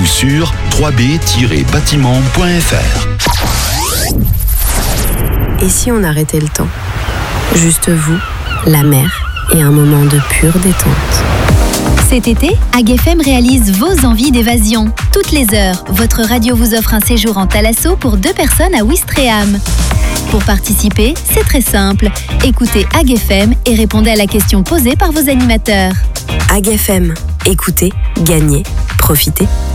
ou sur 3b-bâtiment.fr. Et si on arrêtait le temps ? Juste vous, la mer et un moment de pure détente. Cet été, AgFM réalise vos envies d'évasion. Toutes les heures, votre radio vous offre un séjour en Thalasso pour 2 personnes à Ouistreham. Pour participer, c'est très simple. Écoutez AgFM et répondez à la question posée par vos animateurs. AgFM, écoutez, gagnez, profitez.